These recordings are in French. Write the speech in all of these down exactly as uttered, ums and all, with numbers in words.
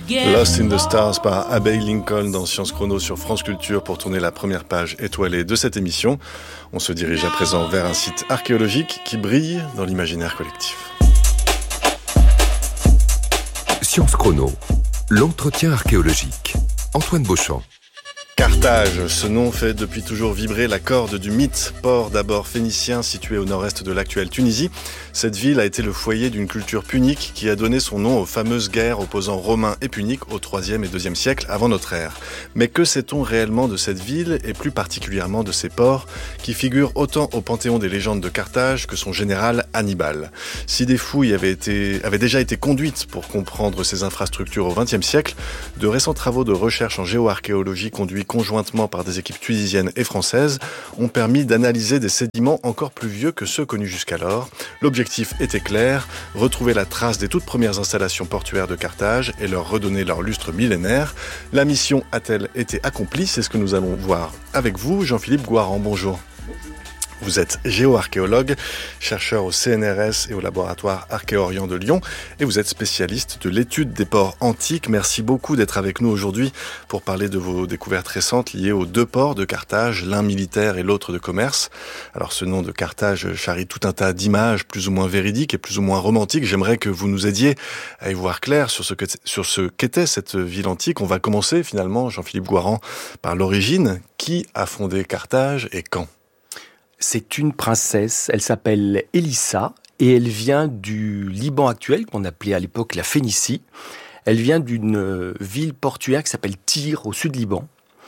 Lost in the Stars par Abbey Lincoln dans Science Chrono sur France Culture pour tourner la première page étoilée de cette émission. On se dirige à présent vers un site archéologique qui brille dans l'imaginaire collectif. Science Chrono, l'entretien archéologique. Antoine Beauchamp. Carthage, ce nom fait depuis toujours vibrer la corde du mythe. Port d'abord phénicien situé au nord-est de l'actuelle Tunisie, cette ville a été le foyer d'une culture punique qui a donné son nom aux fameuses guerres opposant Romains et Puniques au troisième et deuxième siècle avant notre ère. Mais que sait-on réellement de cette ville et plus particulièrement de ses ports qui figurent autant au panthéon des légendes de Carthage que son général Hannibal? Si des fouilles avaient, été, avaient déjà été conduites pour comprendre ses infrastructures au vingtième siècle, de récents travaux de recherche en géoarchéologie conduits conjointement par des équipes tunisiennes et françaises, ont permis d'analyser des sédiments encore plus vieux que ceux connus jusqu'alors. L'objectif était clair, retrouver la trace des toutes premières installations portuaires de Carthage et leur redonner leur lustre millénaire. La mission a-t-elle été accomplie? C'est ce que nous allons voir avec vous. Jean-Philippe Gouaran, bonjour. Vous êtes géoarchéologue, chercheur au C N R S et au laboratoire Archéorient de Lyon, et vous êtes spécialiste de l'étude des ports antiques. Merci beaucoup d'être avec nous aujourd'hui pour parler de vos découvertes récentes liées aux deux ports de Carthage, l'un militaire et l'autre de commerce. Alors ce nom de Carthage charrie tout un tas d'images plus ou moins véridiques et plus ou moins romantiques. J'aimerais que vous nous aidiez à y voir clair sur ce, que, sur ce qu'était cette ville antique. On va commencer finalement, Jean-Philippe Gouaran, par l'origine. Qui a fondé Carthage et quand ? C'est une princesse, elle s'appelle Élissa et elle vient du Liban actuel, qu'on appelait à l'époque la Phénicie. Elle vient d'une ville portuaire qui s'appelle Tyr, au sud Liban.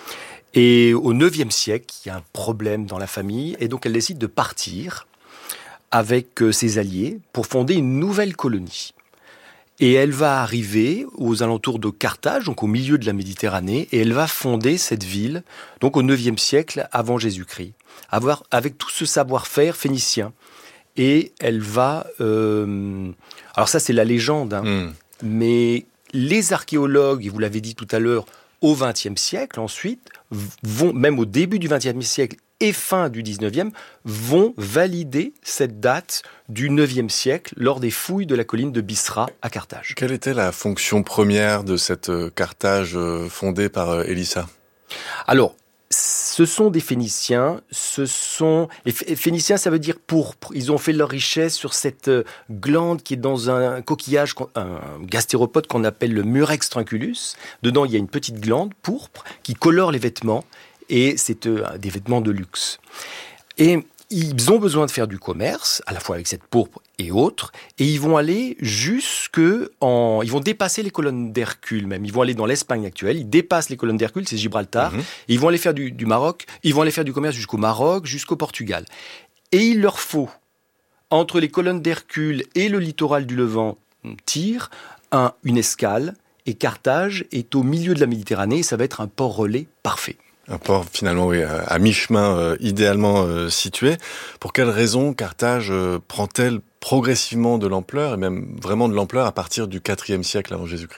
Et au neuvième siècle, il y a un problème dans la famille et donc elle décide de partir avec ses alliés pour fonder une nouvelle colonie. Et elle va arriver aux alentours de Carthage, donc au milieu de la Méditerranée, et elle va fonder cette ville, donc au neuvième siècle avant Jésus-Christ, avoir, avec tout ce savoir-faire phénicien. Et elle va... Euh, alors ça, c'est la légende, hein, mm. mais les archéologues, et vous l'avez dit tout à l'heure, au vingtième siècle, ensuite, vont, même au début du vingtième siècle, et fin du dix-neuvième, vont valider cette date du neuvième siècle lors des fouilles de la colline de Biskra à Carthage. Quelle était la fonction première de cette Carthage fondée par Élissa ? Alors, ce sont des Phéniciens, ce sont... Les Phéniciens, ça veut dire pourpre. Ils ont fait leur richesse sur cette glande qui est dans un coquillage, un gastéropode qu'on appelle le Murex trunculus. Dedans, il y a une petite glande pourpre qui colore les vêtements. Et c'est euh, des vêtements de luxe. Et ils ont besoin de faire du commerce, à la fois avec cette pourpre et autres, et ils vont aller jusque en... Ils vont dépasser les colonnes d'Hercule même. Ils vont aller dans l'Espagne actuelle, ils dépassent les colonnes d'Hercule, c'est Gibraltar, mmh. et ils vont aller faire du, du Maroc, ils vont aller faire du commerce jusqu'au Maroc, jusqu'au Portugal. Et il leur faut, entre les colonnes d'Hercule et le littoral du Levant, Tyr, un, une escale, et Carthage est au milieu de la Méditerranée, et ça va être un port relais parfait. Un port finalement oui, à mi-chemin, euh, idéalement euh, situé. Pour quelles raisons Carthage euh, prend-elle progressivement de l'ampleur, et même vraiment de l'ampleur à partir du quatrième siècle avant Jésus-Christ ?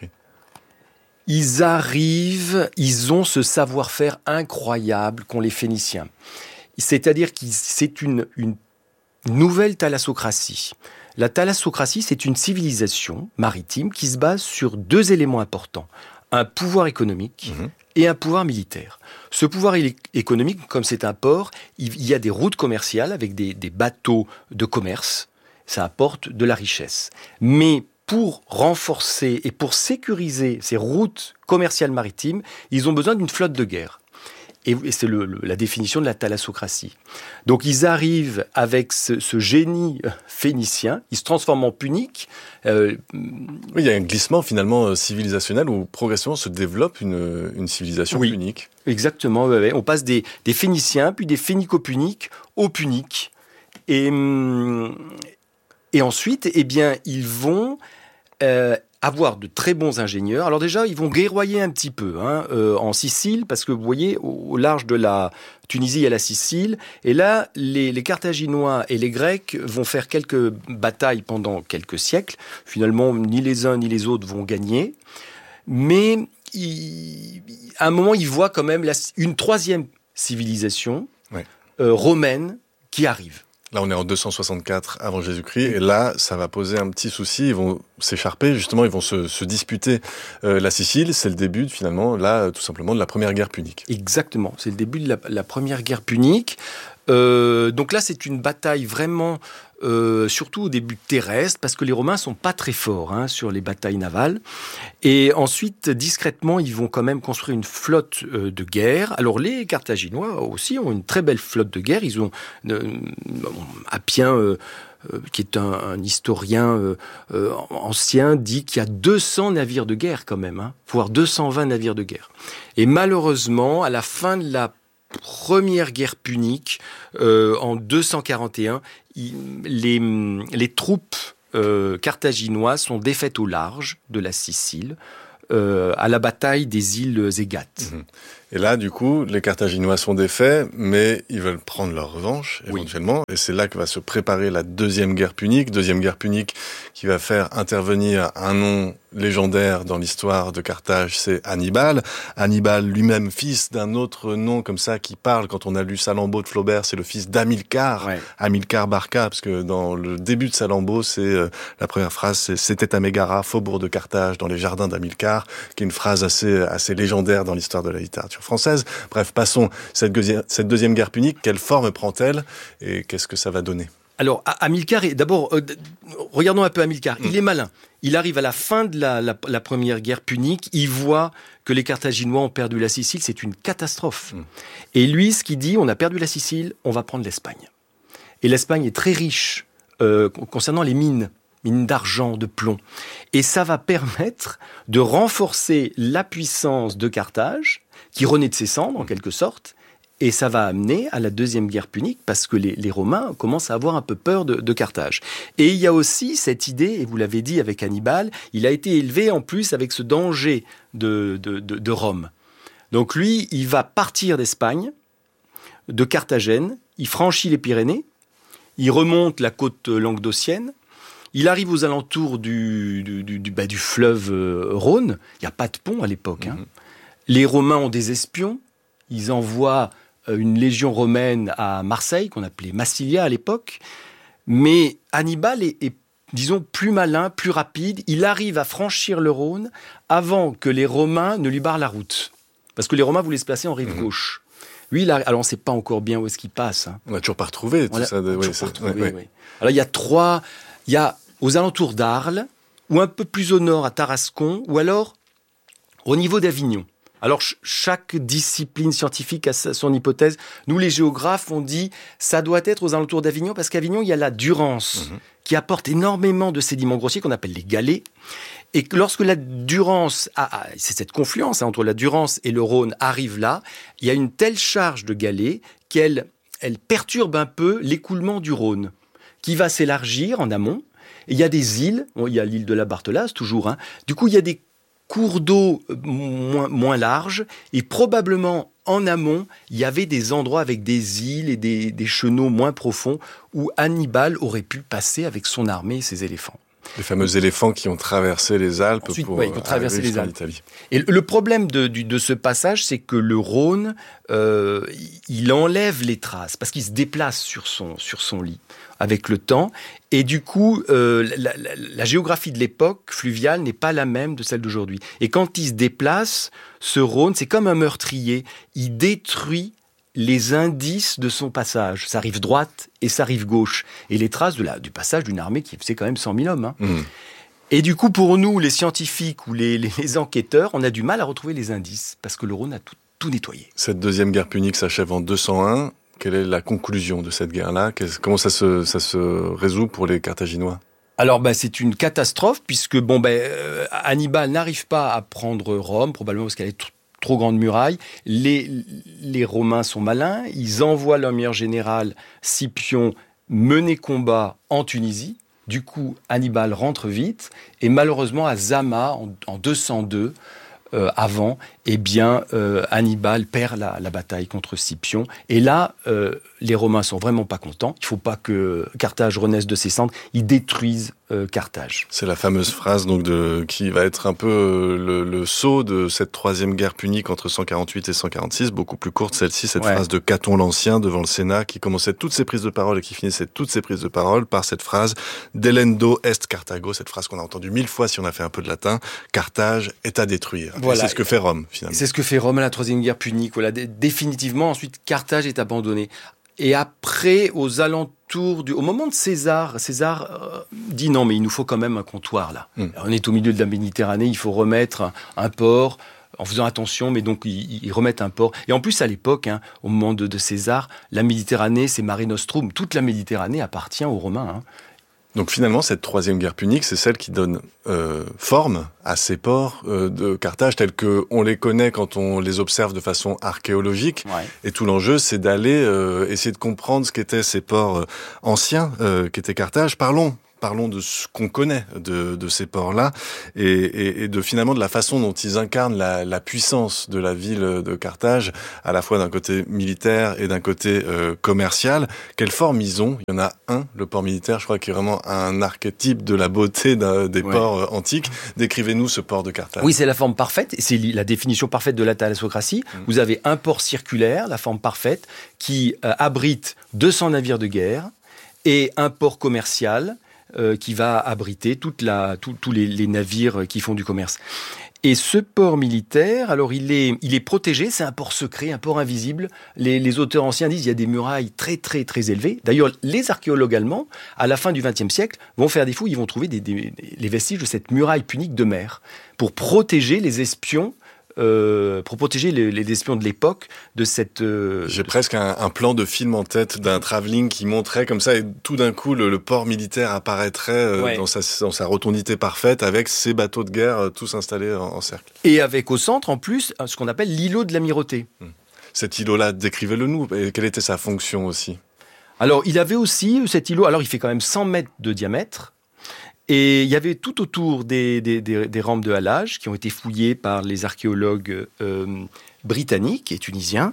Ils arrivent, ils ont ce savoir-faire incroyable qu'ont les Phéniciens. C'est-à-dire que c'est une, une nouvelle thalassocratie. La thalassocratie, c'est une civilisation maritime qui se base sur deux éléments importants. Un pouvoir économique mmh. et un pouvoir militaire. Ce pouvoir économique, comme c'est un port, il y a des routes commerciales avec des, des bateaux de commerce. Ça apporte de la richesse. Mais pour renforcer et pour sécuriser ces routes commerciales maritimes, ils ont besoin d'une flotte de guerre. Et c'est le, le, la définition de la thalassocratie. Donc ils arrivent avec ce, ce génie phénicien, ils se transforment en puniques. Euh, oui, il y a un glissement finalement civilisationnel où progressivement se développe une, une civilisation oui, punique. Exactement, ouais, ouais. On passe des, des Phéniciens, puis des Phénico-puniques aux Puniques. Et, et ensuite, eh bien, ils vont... Euh, avoir de très bons ingénieurs. Alors déjà, ils vont guerroyer un petit peu hein, euh, en Sicile, parce que vous voyez, au, au large de la Tunisie, il y a la Sicile. Et là, les, les Carthaginois et les Grecs vont faire quelques batailles pendant quelques siècles. Finalement, ni les uns ni les autres vont gagner. Mais il, à un moment, ils voient quand même la, une troisième civilisation ouais. euh, romaine qui arrive. Là, on est en deux cent soixante-quatre avant Jésus-Christ, et là, ça va poser un petit souci. Ils vont s'écharper, justement, ils vont se, se disputer euh, la Sicile. C'est le début, finalement, là, tout simplement, de la première guerre punique. Exactement, c'est le début de la, la première guerre punique. Euh, donc là, c'est une bataille vraiment, euh, surtout au début terrestre, parce que les Romains sont pas très forts hein, sur les batailles navales. Et ensuite, discrètement, ils vont quand même construire une flotte euh, de guerre. Alors les Carthaginois aussi ont une très belle flotte de guerre. Ils ont euh, Appien, euh, euh, qui est un, un historien euh, euh, ancien, dit qu'il y a deux cents navires de guerre quand même, hein, voire deux cent vingt navires de guerre. Et malheureusement, à la fin de la première guerre punique, euh, en deux cent quarante et un, il, les, les troupes euh, carthaginoises sont défaites au large de la Sicile, euh, à la bataille des îles Égates. Mmh. Et là, du coup, les Carthaginois sont défaits, mais ils veulent prendre leur revanche, éventuellement. Oui. Et c'est là que va se préparer la deuxième guerre punique. Deuxième guerre punique qui va faire intervenir un nom légendaire dans l'histoire de Carthage, c'est Hannibal. Hannibal, lui-même fils d'un autre nom comme ça qui parle, quand on a lu Salammbô de Flaubert, c'est le fils d'Hamilcar, ouais. Hamilcar Barca, parce que dans le début de Salammbô, c'est euh, la première phrase, c'est « C'était à Mégara, faubourg de Carthage, dans les jardins d'Hamilcar », qui est une phrase assez, assez légendaire dans l'histoire de la littérature française. Bref, passons. Cette, deuxi- cette deuxième guerre punique, quelle forme prend-elle et qu'est-ce que ça va donner ? Alors, Hamilcar, est, d'abord, euh, regardons un peu Hamilcar. Mmh. Il est malin. Il arrive à la fin de la, la, la première guerre punique. Il voit que les Carthaginois ont perdu la Sicile. C'est une catastrophe. Mmh. Et lui, ce qu'il dit, on a perdu la Sicile, on va prendre l'Espagne. Et l'Espagne est très riche euh, concernant les mines. mines d'argent, de plomb. Et ça va permettre de renforcer la puissance de Carthage, qui renaît de ses cendres, en quelque sorte, et ça va amener à la deuxième guerre punique, parce que les, les Romains commencent à avoir un peu peur de, de Carthage. Et il y a aussi cette idée, et vous l'avez dit avec Hannibal, il a été élevé en plus avec ce danger de, de, de, de Rome. Donc lui, il va partir d'Espagne, de Carthagène, il franchit les Pyrénées, il remonte la côte languedocienne, il arrive aux alentours du, du, du, du, bah, du fleuve Rhône. Il n'y a pas de pont à l'époque. Hein. Mmh. Les Romains ont des espions. Ils envoient une légion romaine à Marseille, qu'on appelait Massilia à l'époque. Mais Hannibal est, est, disons, plus malin, plus rapide. Il arrive à franchir le Rhône avant que les Romains ne lui barrent la route. Parce que les Romains voulaient se placer en rive mmh. gauche. Lui, il a... alors on ne sait pas encore bien où est-ce qu'il passe. Hein. On n'a toujours pas retrouvé tout on a... ça. De... On oui, toujours c'est... pas retrouvé, ouais, oui. ouais. Alors il y a trois... Il y a aux alentours d'Arles, ou un peu plus au nord à Tarascon, ou alors au niveau d'Avignon. Alors ch- chaque discipline scientifique a sa, son hypothèse. Nous, les géographes, on dit ça doit être aux alentours d'Avignon, parce qu'Avignon, il y a la Durance, mmh. qui apporte énormément de sédiments grossiers qu'on appelle les galets. Et que lorsque la Durance, a, a, c'est cette confluence hein, entre la Durance et le Rhône arrive là, il y a une telle charge de galets qu'elle elle perturbe un peu l'écoulement du Rhône, qui va s'élargir en amont. Et il y a des îles, bon, il y a l'île de la Barthelasse toujours, hein. Du coup il y a des cours d'eau moins, moins larges, et probablement en amont, il y avait des endroits avec des îles et des, des chenaux moins profonds où Hannibal aurait pu passer avec son armée et ses éléphants. Les fameux éléphants qui ont traversé les Alpes. Ensuite, pour ouais, ils ont traversé les Alpes. l'Italie. Et le problème de, de, de ce passage, c'est que le Rhône, euh, il enlève les traces, parce qu'il se déplace sur son, sur son lit avec le temps. Et du coup, euh, la, la, la géographie de l'époque fluviale n'est pas la même de celle d'aujourd'hui. Et quand il se déplace, ce Rhône, c'est comme un meurtrier. Il détruit les indices de son passage, sa rive droite et sa rive gauche, et les traces de la, du passage d'une armée qui faisait quand même cent mille hommes. Hein. Mmh. Et du coup, pour nous, les scientifiques ou les, les, les enquêteurs, on a du mal à retrouver les indices, parce que le Rhône a tout, tout nettoyé. Cette deuxième guerre punique s'achève en deux cent un. Quelle est la conclusion de cette guerre-là ? Comment ça se, ça se résout pour les Carthaginois ? Alors, bah, c'est une catastrophe, puisque bon, bah, euh, Hannibal n'arrive pas à prendre Rome, probablement parce qu'elle est trop trop grande muraille. Les, les Romains sont malins. Ils envoient leur meilleur général, Scipion, mener combat en Tunisie. Du coup, Hannibal rentre vite. Et malheureusement, à Zama, en, en deux cent deux, euh, avant, eh bien, euh, Hannibal perd la, la bataille contre Scipion. Et là, euh, les Romains sont vraiment pas contents. Il ne faut pas que Carthage renaisse de ses cendres. Ils détruisent euh, Carthage. C'est la fameuse phrase donc de qui va être un peu euh, le, le sceau de cette troisième guerre punique entre cent quarante-huit et cent quarante-six, beaucoup plus courte celle-ci, cette ouais. phrase de Caton l'Ancien devant le Sénat qui commençait toutes ses prises de parole et qui finissait toutes ses prises de parole par cette phrase Delendo est Carthago, cette phrase qu'on a entendue mille fois si on a fait un peu de latin, Carthage est à détruire. Voilà. C'est ce que fait Rome finalement. C'est ce que fait Rome à la troisième guerre punique. Voilà, D- définitivement ensuite Carthage est abandonné. Et après, aux alentours du, au moment de César, César euh, dit non, mais il nous faut quand même un comptoir là. Mm. On est au milieu de la Méditerranée, il faut remettre un, un port, en faisant attention, mais donc ils, ils remettent un port. Et en plus, à l'époque, hein, au moment de, de César, la Méditerranée, c'est Mare Nostrum. Toute la Méditerranée appartient aux Romains. Hein. Donc finalement, cette troisième guerre punique, c'est celle qui donne euh, forme à ces ports euh, de Carthage tels qu'on les connaît quand on les observe de façon archéologique. Ouais. Et tout l'enjeu, c'est d'aller euh, essayer de comprendre ce qu'étaient ces ports euh, anciens, euh, qu'était Carthage. Parlons Parlons de ce qu'on connaît de, de ces ports-là et, et, et de finalement de la façon dont ils incarnent la, la puissance de la ville de Carthage, à la fois d'un côté militaire et d'un côté euh, commercial. Quelle forme ils ont ? Il y en a un, le port militaire, je crois, qui est vraiment un archétype de la beauté d'un, des ouais. ports euh, antiques. Décrivez-nous ce port de Carthage. Oui, c'est la forme parfaite, c'est la définition parfaite de la thalassocratie. Mmh. Vous avez un port circulaire, la forme parfaite, qui euh, abrite deux cents navires de guerre et un port commercial Euh, qui va abriter tous les, les navires qui font du commerce. Et ce port militaire, alors il est, il est protégé, c'est un port secret, un port invisible. Les, les auteurs anciens disent qu'il y a des murailles très très très élevées. D'ailleurs, les archéologues allemands, à la fin du vingtième siècle, vont faire des fouilles, ils vont trouver des, des, les vestiges de cette muraille punique de mer pour protéger les espions Euh, pour protéger les, les espions de l'époque de cette... Euh, J'ai de... presque un, un plan de film en tête d'un travelling qui montrait comme ça et tout d'un coup le, le port militaire apparaîtrait euh, ouais. dans, sa, dans sa rotondité parfaite avec ses bateaux de guerre euh, tous installés en, en cercle. Et avec au centre en plus ce qu'on appelle l'îlot de l'amirauté. Hum. Cet îlot-là, décrivez-le nous. Et quelle était sa fonction aussi ? Alors il avait aussi cet îlot, alors il fait quand même cent mètres de diamètre. Et il y avait tout autour des, des, des, des rampes de halage qui ont été fouillées par les archéologues euh, britanniques et tunisiens.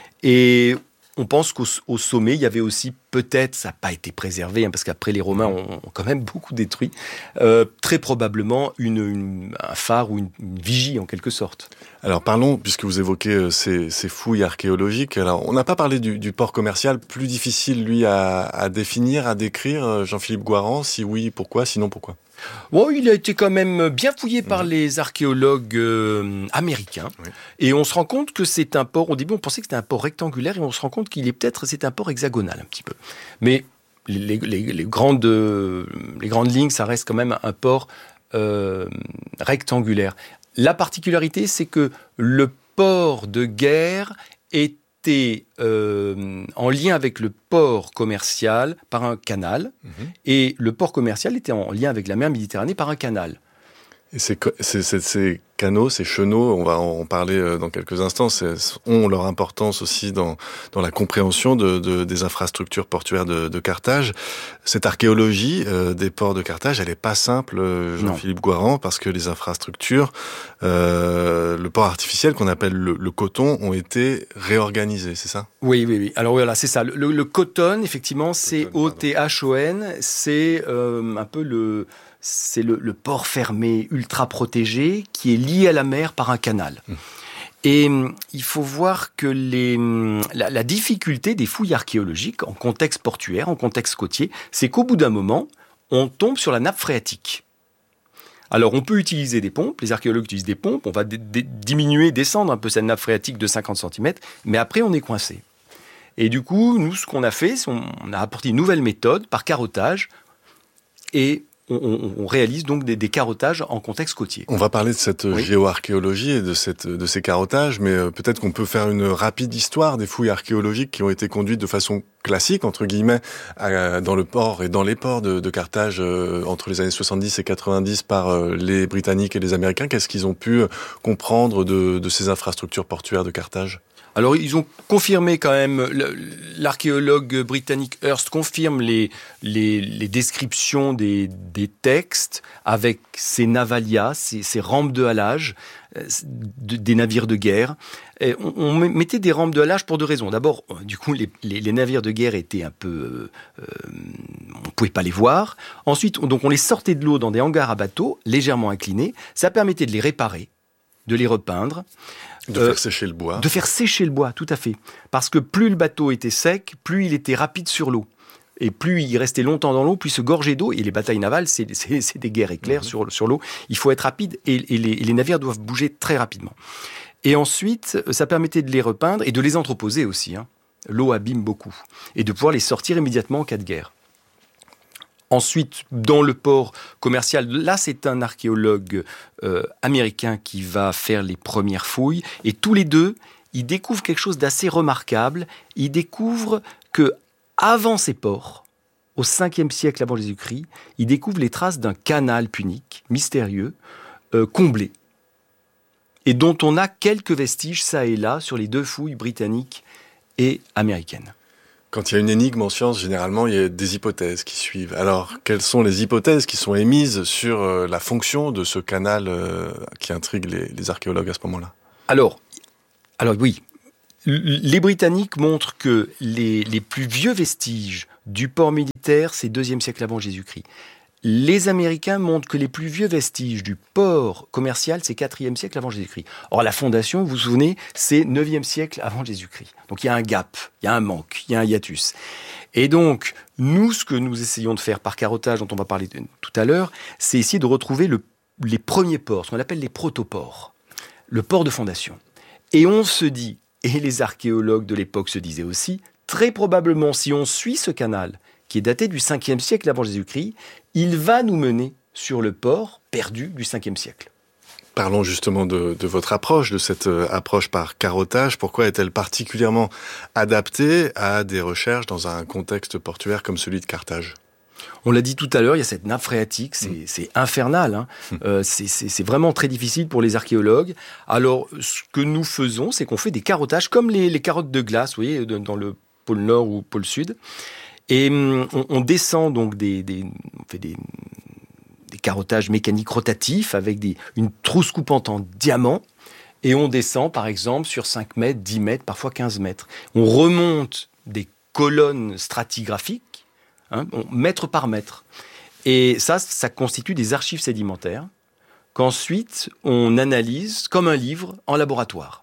Et on pense qu'au au sommet, il y avait aussi peut-être, ça n'a pas été préservé, hein, parce qu'après les Romains ont, ont quand même beaucoup détruit, euh, très probablement une, une, un phare ou une, une vigie en quelque sorte. Alors parlons, puisque vous évoquez ces, ces fouilles archéologiques, alors on n'a pas parlé du, du port commercial, plus difficile lui à, à définir, à décrire, Jean-Philippe Goiran, si oui, pourquoi, sinon pourquoi ? Bon, il a été quand même bien fouillé par mmh. les archéologues euh, américains. Oui. Et on se rend compte que c'est un port, au début on pensait que c'était un port rectangulaire, et on se rend compte qu'il est peut-être, c'est un port hexagonal un petit peu. Mais les, les, les, grandes, les grandes lignes, ça reste quand même un port euh, rectangulaire. La particularité, c'est que le port de guerre est était euh, en lien avec le port commercial par un canal, mmh. et le port commercial était en lien avec la mer Méditerranée par un canal. Et ces, ces, ces, ces canaux, ces chenaux, on va en parler dans quelques instants, ont leur importance aussi dans, dans la compréhension de, de, des infrastructures portuaires de, de Carthage. Cette archéologie euh, des ports de Carthage, elle n'est pas simple, Jean-Philippe Goiran, parce que les infrastructures, euh, le port artificiel qu'on appelle le, le coton, ont été réorganisés, c'est ça ? Oui, oui, oui. Alors voilà, c'est ça. Le, le, le coton, effectivement, c'est O T H O N, c'est euh, un peu le... C'est le, le port fermé, ultra protégé, qui est lié à la mer par un canal. Mmh. Et il faut voir que les, la, la difficulté des fouilles archéologiques en contexte portuaire, en contexte côtier, c'est qu'au bout d'un moment, on tombe sur la nappe phréatique. Alors, on peut utiliser des pompes, les archéologues utilisent des pompes, on va d- d- diminuer, descendre un peu cette nappe phréatique de cinquante centimètres, mais après, on est coincé. Et du coup, nous, ce qu'on a fait, c'est on, on a apporté une nouvelle méthode par carottage, et On, on, on réalise donc des, des carottages en contexte côtier. On va parler de cette oui. géoarchéologie et de, cette, de ces carottages, mais euh, peut-être qu'on peut faire une rapide histoire des fouilles archéologiques qui ont été conduites de façon classique, entre guillemets, à, dans le port et dans les ports de, de Carthage euh, entre les années soixante-dix et quatre-vingt-dix par euh, les Britanniques et les Américains. Qu'est-ce qu'ils ont pu comprendre de, de ces infrastructures portuaires de Carthage ? Alors, ils ont confirmé quand même, l'archéologue britannique Hirst confirme les, les, les descriptions des, des textes avec ces navalias, ces, ces rampes de halage, de, des navires de guerre. Et on, on mettait des rampes de halage pour deux raisons. D'abord, du coup, les, les, les navires de guerre étaient un peu... Euh, on ne pouvait pas les voir. Ensuite, on, donc on les sortait de l'eau dans des hangars à bateaux, légèrement inclinés. Ça permettait de les réparer, de les repeindre. De euh, faire sécher le bois. De faire sécher le bois, tout à fait. Parce que plus le bateau était sec, plus il était rapide sur l'eau. Et plus il restait longtemps dans l'eau, plus il se gorgeait d'eau. Et les batailles navales, c'est, c'est, c'est des guerres éclairs mmh. sur, sur l'eau. Il faut être rapide et, et, les, et les navires doivent bouger très rapidement. Et ensuite, ça permettait de les repeindre et de les entreposer aussi. Hein. L'eau abîme beaucoup. Et de pouvoir les sortir immédiatement en cas de guerre. Ensuite, dans le port commercial, là, c'est un archéologue euh, américain qui va faire les premières fouilles. Et tous les deux, ils découvrent quelque chose d'assez remarquable. Ils découvrent que avant ces ports, au cinquième siècle avant Jésus-Christ, ils découvrent les traces d'un canal punique, mystérieux, euh, comblé. Et dont on a quelques vestiges, ça et là, sur les deux fouilles britanniques et américaines. Quand il y a une énigme en science, généralement, il y a des hypothèses qui suivent. Alors, quelles sont les hypothèses qui sont émises sur euh, la fonction de ce canal euh, qui intrigue les, les archéologues à ce moment-là ? Alors, alors oui, les Britanniques montrent que les, les plus vieux vestiges du port militaire, c'est deuxième siècle avant Jésus-Christ. Les Américains montrent que les plus vieux vestiges du port commercial, c'est quatrième siècle avant Jésus-Christ. Or, la fondation, vous vous souvenez, c'est neuvième siècle avant Jésus-Christ. Donc, il y a un gap, il y a un manque, il y a un hiatus. Et donc, nous, ce que nous essayons de faire par carottage, dont on va parler tout à l'heure, c'est essayer de retrouver le, les premiers ports, ce qu'on appelle les protoports, le port de fondation. Et on se dit, et les archéologues de l'époque se disaient aussi, très probablement, si on suit ce canal, qui est daté du cinquième siècle avant Jésus-Christ, il va nous mener sur le port perdu du cinquième siècle. Parlons justement de, de votre approche, de cette euh, approche par carottage. Pourquoi est-elle particulièrement adaptée à des recherches dans un contexte portuaire comme celui de Carthage ? On l'a dit tout à l'heure, il y a cette nappe phréatique, c'est, mmh. c'est infernal, hein. mmh. euh, c'est, c'est, c'est vraiment très difficile pour les archéologues. Alors, ce que nous faisons, c'est qu'on fait des carottages, comme les, les carottes de glace, vous voyez, dans le pôle Nord ou pôle Sud. Et on, on descend donc des, des, on fait des, des carottages mécaniques rotatifs avec des, une trousse coupante en diamant. Et on descend, par exemple, sur cinq mètres, dix mètres, parfois quinze mètres. On remonte des colonnes stratigraphiques, hein, mètre par mètre. Et ça, ça constitue des archives sédimentaires qu'ensuite on analyse comme un livre en laboratoire.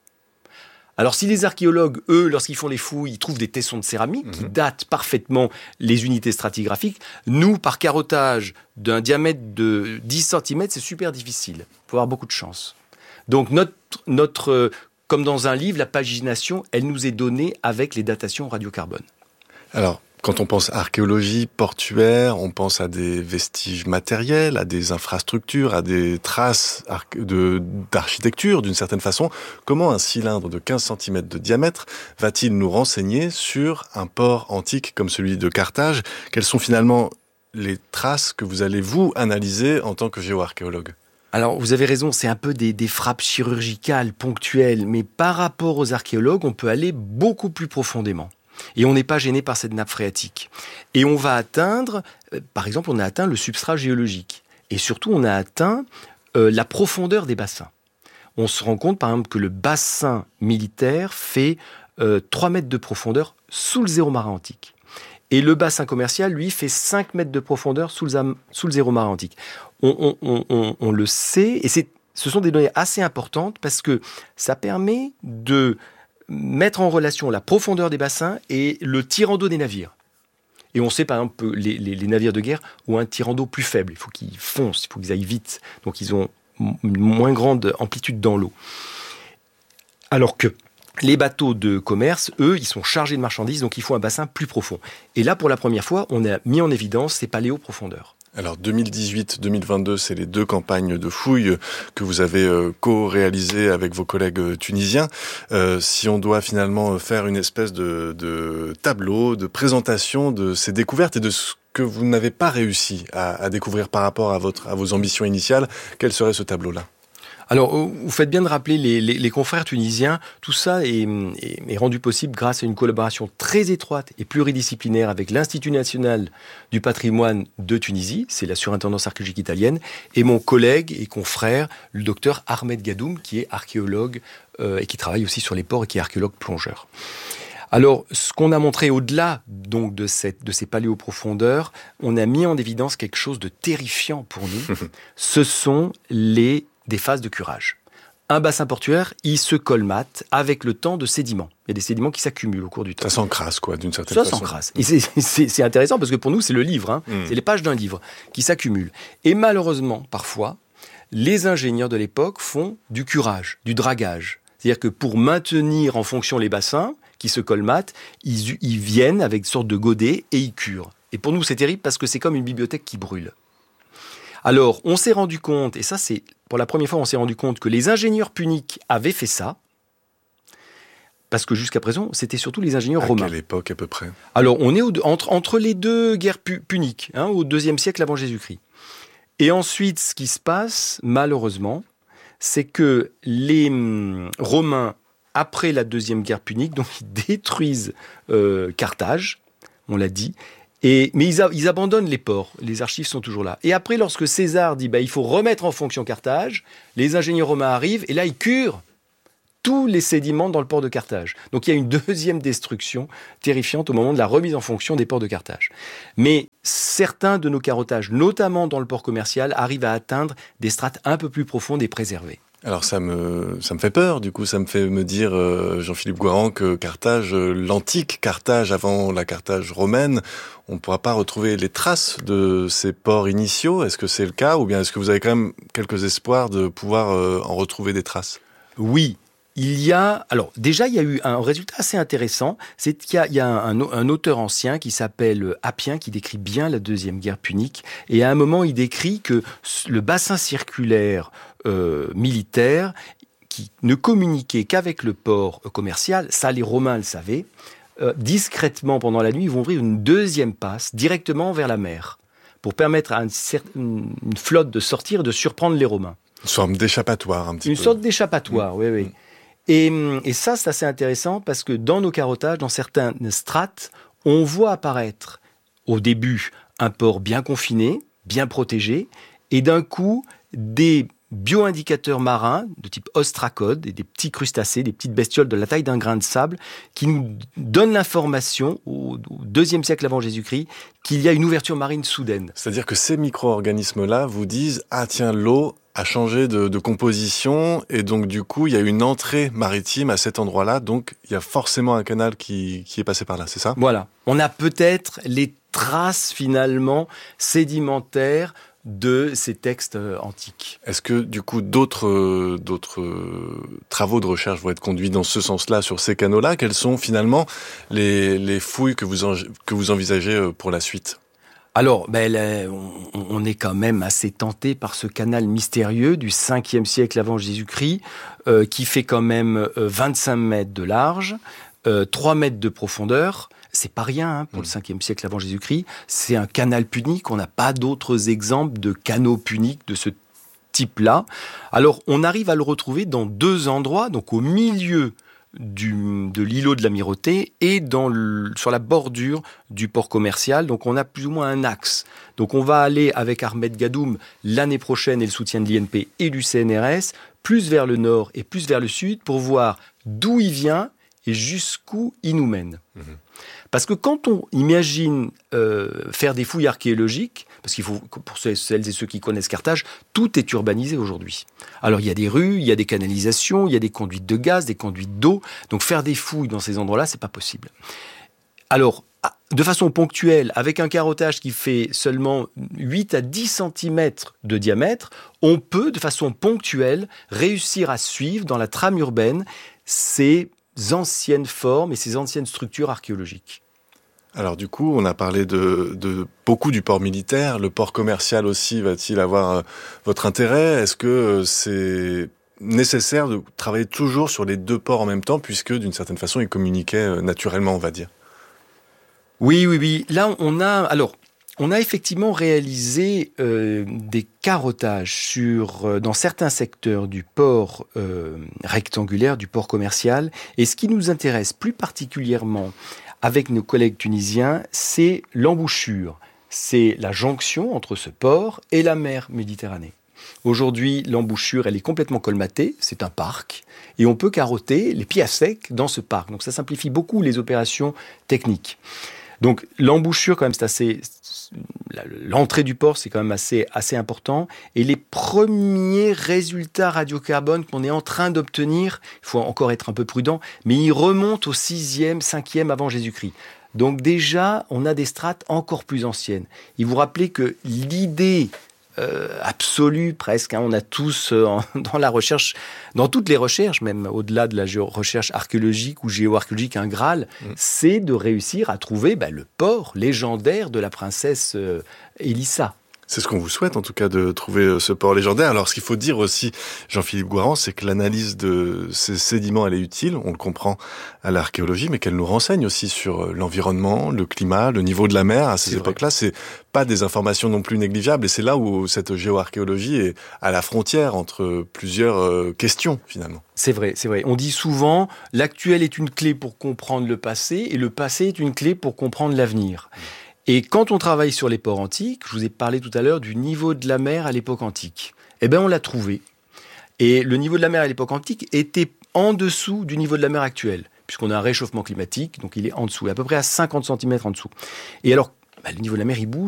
Alors si les archéologues, eux, lorsqu'ils font les fouilles, ils trouvent des tessons de céramique mmh. qui datent parfaitement les unités stratigraphiques, nous, par carottage d'un diamètre de dix centimètres, c'est super difficile. Il faut avoir beaucoup de chance. Donc notre, notre, comme dans un livre, la pagination, elle nous est donnée avec les datations radiocarbone. Alors, quand on pense archéologie portuaire, on pense à des vestiges matériels, à des infrastructures, à des traces de, d'architecture d'une certaine façon. Comment un cylindre de quinze centimètres de diamètre va-t-il nous renseigner sur un port antique comme celui de Carthage ? Quelles sont finalement les traces que vous allez vous analyser en tant que géoarchéologue ? Alors, vous avez raison, c'est un peu des, des frappes chirurgicales, ponctuelles, mais par rapport aux archéologues, on peut aller beaucoup plus profondément. Et on n'est pas gêné par cette nappe phréatique. Et on va atteindre, euh, par exemple, on a atteint le substrat géologique. Et surtout, on a atteint euh, la profondeur des bassins. On se rend compte, par exemple, que le bassin militaire fait euh, trois mètres de profondeur sous le zéro marin antique. Et le bassin commercial, lui, fait cinq mètres de profondeur sous le, sous le zéro marin antique. On, on, on, on le sait, et c'est, ce sont des données assez importantes parce que ça permet de mettre en relation la profondeur des bassins et le tirant d'eau des navires. Et on sait par exemple les, les, les navires de guerre ont un tirant d'eau plus faible. Il faut qu'ils foncent, il faut qu'ils aillent vite. Donc ils ont une moins grande amplitude dans l'eau. Alors que les bateaux de commerce, eux, ils sont chargés de marchandises, donc il faut un bassin plus profond. Et là, pour la première fois, on a mis en évidence ces paléoprofondeurs. Alors deux mille dix-huit deux mille vingt-deux, c'est les deux campagnes de fouilles que vous avez euh, co-réalisées avec vos collègues tunisiens. Euh, si on doit finalement faire une espèce de, de tableau, de présentation de ces découvertes et de ce que vous n'avez pas réussi à, à découvrir par rapport à, votre, à vos ambitions initiales, quel serait ce tableau-là ? Alors, vous faites bien de rappeler les, les, les confrères tunisiens. Tout ça est, est, est rendu possible grâce à une collaboration très étroite et pluridisciplinaire avec l'Institut national du patrimoine de Tunisie, c'est la surintendance archéologique italienne, et mon collègue et confrère, le docteur Ahmed Gadoum, qui est archéologue euh, et qui travaille aussi sur les ports et qui est archéologue plongeur. Alors, ce qu'on a montré au-delà donc de, cette, de ces paléoprofondeurs, on a mis en évidence quelque chose de terrifiant pour nous. Ce sont les, des phases de curage. Un bassin portuaire, il se colmate avec le temps de sédiments. Il y a des sédiments qui s'accumulent au cours du temps. Ça s'encrasse, quoi, d'une certaine Ça façon. Ça s'encrasse. Et c'est, c'est, c'est intéressant parce que pour nous, c'est le livre, hein. mmh. c'est les pages d'un livre qui s'accumulent. Et malheureusement, parfois, les ingénieurs de l'époque font du curage, du dragage. C'est-à-dire que pour maintenir en fonction les bassins qui se colmatent, ils, ils viennent avec une sorte de godet et ils curent. Et pour nous, c'est terrible parce que c'est comme une bibliothèque qui brûle. Alors, on s'est rendu compte, et ça c'est pour la première fois, on s'est rendu compte que les ingénieurs puniques avaient fait ça, parce que jusqu'à présent, c'était surtout les ingénieurs à romains. À quelle époque à peu près ? Alors, on est au, entre, entre les deux guerres pu, puniques, hein, au deuxième siècle avant Jésus-Christ. Et ensuite, ce qui se passe, malheureusement, c'est que les hum, Romains, après la deuxième guerre punique, donc ils détruisent euh, Carthage, on l'a dit, et, mais ils, a, ils abandonnent les ports, les archives sont toujours là. Et après, lorsque César dit bah, il faut remettre en fonction Carthage, les ingénieurs romains arrivent et là ils curent tous les sédiments dans le port de Carthage. Donc il y a une deuxième destruction terrifiante au moment de la remise en fonction des ports de Carthage. Mais certains de nos carottages, notamment dans le port commercial, arrivent à atteindre des strates un peu plus profondes et préservées. Alors ça me ça me fait peur, du coup ça me fait me dire, euh, Jean-Philippe Goiran, que Carthage, euh, l'antique Carthage avant la Carthage romaine, on ne pourra pas retrouver les traces de ces ports initiaux. Est-ce que c'est le cas, ou bien est-ce que vous avez quand même quelques espoirs de pouvoir euh, en retrouver des traces ? Oui. Il y a, alors déjà il y a eu un résultat assez intéressant, c'est qu'il y a, il y a un, un auteur ancien qui s'appelle Appien qui décrit bien la deuxième guerre punique, et à un moment il décrit que le bassin circulaire euh, militaire qui ne communiquait qu'avec le port commercial, ça les Romains le savaient, euh, discrètement pendant la nuit ils vont ouvrir une deuxième passe directement vers la mer pour permettre à une, une, une flotte de sortir et de surprendre les Romains. Une sorte d'échappatoire un petit une peu. Une sorte d'échappatoire, mmh. oui, oui. Mmh. Et, et ça, c'est assez intéressant parce que dans nos carottages, dans certaines strates, on voit apparaître au début un port bien confiné, bien protégé, et d'un coup, des bioindicateurs marins de type ostracode, des petits crustacés, des petites bestioles de la taille d'un grain de sable, qui nous donnent l'information, au deuxième siècle avant Jésus-Christ, qu'il y a une ouverture marine soudaine. C'est-à-dire que ces micro-organismes-là vous disent « Ah tiens, l'eau a changé de, de composition, et donc du coup, il y a une entrée maritime à cet endroit-là, donc il y a forcément un canal qui, qui est passé par là, c'est ça ?» Voilà. On a peut-être les traces, finalement, sédimentaires de ces textes antiques. Est-ce que, du coup, d'autres, euh, d'autres euh, travaux de recherche vont être conduits dans ce sens-là, sur ces canaux-là ? Quelles sont, finalement, les, les fouilles que vous, en, que vous envisagez pour la suite ? Alors, ben, là, on, on est quand même assez tenté par ce canal mystérieux du cinquième siècle avant Jésus-Christ, euh, qui fait quand même euh, vingt-cinq mètres de large, euh, trois mètres de profondeur. C'est pas rien hein, pour mmh. le cinquième siècle avant Jésus-Christ. C'est un canal punique. On n'a pas d'autres exemples de canaux puniques de ce type-là. Alors, on arrive à le retrouver dans deux endroits, donc au milieu Du, de l'îlot de l'Amirauté et dans le, sur la bordure du port commercial. Donc on a plus ou moins un axe. Donc on va aller avec Ahmed Gadoum l'année prochaine et le soutien de l'I N P et du C N R S, plus vers le nord et plus vers le sud pour voir d'où il vient et jusqu'où il nous mène. Mmh. Parce que quand on imagine euh, faire des fouilles archéologiques, parce qu'il faut, pour celles et ceux qui connaissent Carthage, tout est urbanisé aujourd'hui. Alors il y a des rues, il y a des canalisations, il y a des conduites de gaz, des conduites d'eau. Donc faire des fouilles dans ces endroits-là, c'est pas possible. Alors, de façon ponctuelle, avec un carottage qui fait seulement huit à dix centimètres de diamètre, on peut, de façon ponctuelle, réussir à suivre dans la trame urbaine ces anciennes formes et ces anciennes structures archéologiques. Alors du coup, on a parlé de, de beaucoup du port militaire. Le port commercial aussi va-t-il avoir euh, votre intérêt ? Est-ce que euh, c'est nécessaire de travailler toujours sur les deux ports en même temps, puisque d'une certaine façon, ils communiquaient euh, naturellement, on va dire ? Oui, oui, oui. Là, on a... Alors, On a effectivement réalisé euh, des carottages sur, euh, dans certains secteurs du port euh, rectangulaire, du port commercial. Et ce qui nous intéresse plus particulièrement avec nos collègues tunisiens, c'est l'embouchure. C'est la jonction entre ce port et la mer Méditerranée. Aujourd'hui, l'embouchure, elle est complètement colmatée, c'est un parc, et on peut carotter les pieds à sec dans ce parc. Donc ça simplifie beaucoup les opérations techniques. Donc l'embouchure, quand même, c'est assez... L'entrée du port, c'est quand même assez, assez important. Et les premiers résultats radiocarbone qu'on est en train d'obtenir, il faut encore être un peu prudent, mais ils remontent au sixième, cinquième avant Jésus-Christ. Donc déjà, on a des strates encore plus anciennes. Il vous rappelez que l'idée euh, absolue presque, hein, on a tous euh, en, dans la recherche, dans toutes les recherches, même au-delà de la géo- recherche archéologique ou géoarchéologique, un Graal, mmh. c'est de réussir à trouver bah, le port légendaire de la princesse euh, Élissa. C'est ce qu'on vous souhaite, en tout cas, de trouver ce port légendaire. Alors, ce qu'il faut dire aussi, Jean-Philippe Gouarand, c'est que l'analyse de ces sédiments, elle est utile, on le comprend à l'archéologie, mais qu'elle nous renseigne aussi sur l'environnement, le climat, le niveau de la mer. À ces c'est époques-là, vrai. C'est pas des informations non plus négligeables. Et c'est là où cette géoarchéologie est à la frontière entre plusieurs questions, finalement. C'est vrai, c'est vrai. On dit souvent, l'actuel est une clé pour comprendre le passé, et le passé est une clé pour comprendre l'avenir. Et quand on travaille sur les ports antiques, je vous ai parlé tout à l'heure du niveau de la mer à l'époque antique. Eh bien, on l'a trouvé. Et le niveau de la mer à l'époque antique était en dessous du niveau de la mer actuelle, puisqu'on a un réchauffement climatique, donc il est en dessous, à peu près à cinquante centimètres en dessous. Et alors, bah, le niveau de la mer, il bouge.